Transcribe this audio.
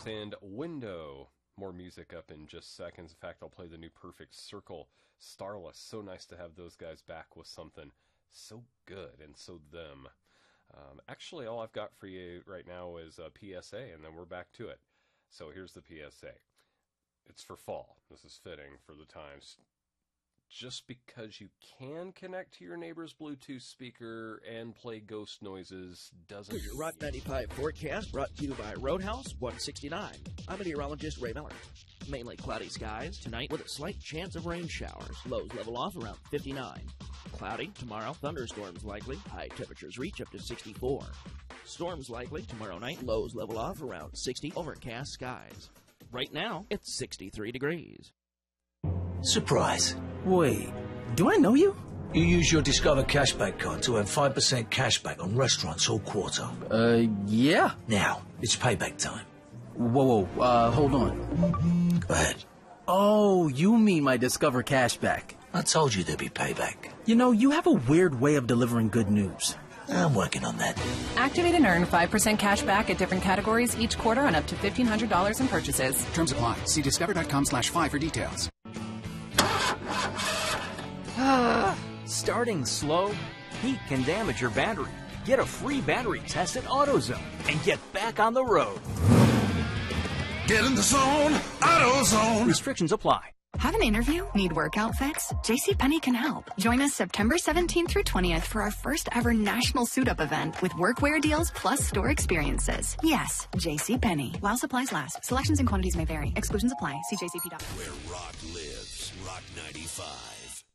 Stars and Window. More music up in just seconds. In fact, I'll play the new Perfect Circle, Starless. So nice to have those guys back with something so good and so them. Actually, all I've got for you right now is a PSA, and then we're back to it. So here's the PSA. It's for fall. This is fitting for the times. Just because you can connect to your neighbor's Bluetooth speaker and play ghost noises doesn't... Your Rock 95 forecast brought to you by Roadhouse 169. I'm meteorologist Ray Miller. Mainly cloudy skies tonight with a slight chance of rain showers. Lows level off around 59. Cloudy tomorrow, thunderstorms likely. High temperatures reach up to 64. Storms likely tomorrow night. Lows level off around 60. Overcast skies. Right now, it's 63 degrees. Surprise. Wait, do I know you? You use your Discover Cashback card to earn 5% cashback on restaurants all quarter. Yeah. Now, it's payback time. Whoa, hold on. Go ahead. Oh, you mean my Discover Cashback. I told you there'd be payback. You know, you have a weird way of delivering good news. I'm working on that. Activate and earn 5% cash back at different categories each quarter on up to $1,500 in purchases. Terms apply. See discover.com/5 for details. Starting slow? Heat can damage your battery. Get a free battery test at AutoZone and get back on the road. Get in the zone, AutoZone. Restrictions apply. Have an interview? Need work outfits? JCPenney can help. Join us September 17th through 20th for our first ever national suit-up event with workwear deals plus store experiences. Yes, JCPenney. While supplies last. Selections and quantities may vary. Exclusions apply. See jcp.com. Where rock lives, Rock 95.